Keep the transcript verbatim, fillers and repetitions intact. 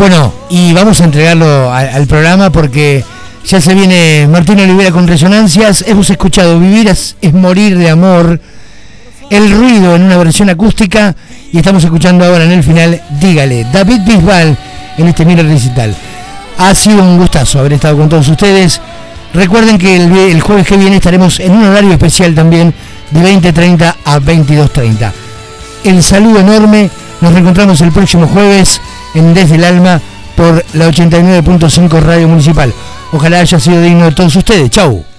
Bueno, y vamos a entregarlo a, al programa porque ya se viene Martín Olivera con Resonancias. Hemos escuchado Vivir es, es morir de amor, El ruido en una versión acústica, y estamos escuchando ahora en el final Dígale, David Bisbal en este Miller Recital. Ha sido un gustazo haber estado con todos ustedes. Recuerden que el, el jueves que viene estaremos en un horario especial también de veinte treinta a veintidós treinta. El saludo enorme, nos reencontramos el próximo jueves en Desde el Alma por la ochenta y nueve punto cinco Radio Municipal. Ojalá haya sido digno de todos ustedes. Chau.